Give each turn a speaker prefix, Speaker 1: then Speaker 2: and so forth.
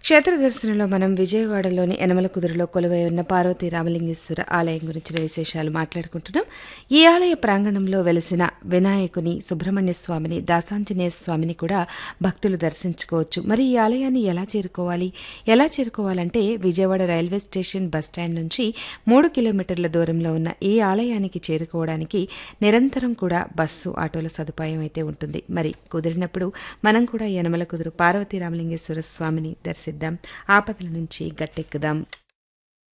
Speaker 1: క్షేత్ర దర్శనంలో మనం విజయవాడలోని యనమలకుదురులో కొలువై ఉన్న పార్వతీ రామలింగేశ్వర ఆలయం గురించిన విశేషాలు మాట్లాడుకుంటున్నాం. ఈ ఆలయ ప్రాంగణంలో వెలిసిన వినాయకుని, సుబ్రహ్మణ్య స్వామిని, దాసాంజనేయ స్వామిని కూడా భక్తులు దర్శించుకోవచ్చు. మరి ఈ ఆలయాన్ని ఎలా చేరుకోవాలంటే విజయవాడ రైల్వే స్టేషన్ బస్టాండ్ నుంచి 3 కిలోమీటర్ల దూరంలో ఉన్న ఈ ఆలయానికి చేరుకోవడానికి నిరంతరం కూడా బస్సు, ఆటోల సదుపాయం అయితే ఉంటుంది. మరి కుదిరినప్పుడు మనం కూడా యనమలకుదురు పార్వతీ రామలింగేశ్వర స్వామిని దర్శిద్దాం, ఆపదల నుంచి గట్టెక్కుదాం.